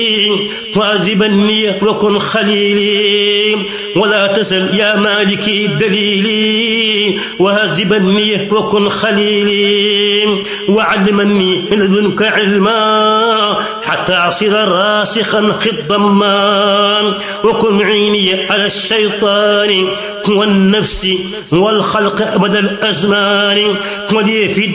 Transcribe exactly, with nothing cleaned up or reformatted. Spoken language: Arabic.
واعذبني وكن خليلي ولا تسل يا مالكي دليلي وهذبني وكن خليلي وعلمني من لدنك علما حتى أصير راسخا خضما وكن معيني على الشيطان والنفس والخلق أبد الأزمان ولي في